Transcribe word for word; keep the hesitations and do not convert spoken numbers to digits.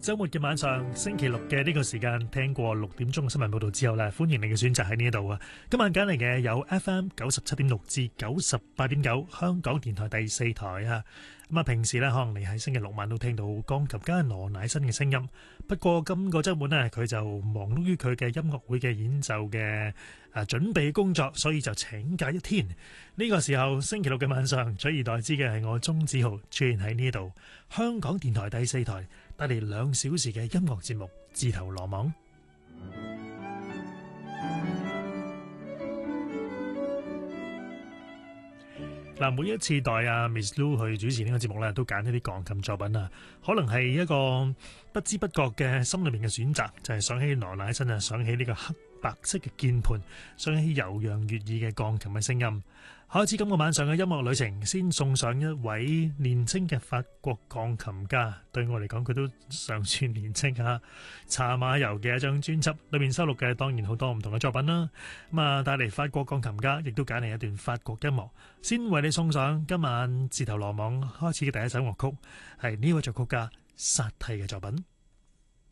周末嘅晚上，星期六嘅呢個時間，聽過六點鐘嘅新聞報道之後呢，歡迎你嘅選擇喺呢度啊！今晚揀嚟嘅有 F M 九十七點六至九十八點九香港電台第四台啊！咁啊，平時呢，可能你喺星期六晚都聽到鋼琴家羅乃新嘅聲音。不過今個週末呢，佢就忙碌於佢嘅音樂會嘅演奏嘅啊準備工作，所以就請假一天。呢個時候星期六嘅晚上，取而代之嘅係我鐘子豪出現喺呢度，香港電台第四台帶嚟兩小時嘅音樂節目，自投羅網。嗱，每一次代阿 Miss Lu 去主持呢個節目咧，都揀一啲鋼琴作品啊，可能係一個不知不覺嘅心裏面嘅選擇，就係、是、想起羅乃新啊，想起呢個黑白色嘅鍵盤，想起悠揚悅耳嘅鋼琴嘅聲音。開始今個晚上嘅音樂旅程，先送上一位年輕嘅法國鋼琴家，對我嚟講佢都尚算年輕啊。查馬尤嘅一張專輯裏面收錄嘅當然好多唔同嘅作品啦。咁啊，帶嚟法國鋼琴家，亦都揀嚟一段法國音樂，先為你送上今晚自投羅網開始嘅第一首樂曲，係呢位作曲家薩蒂嘅作品。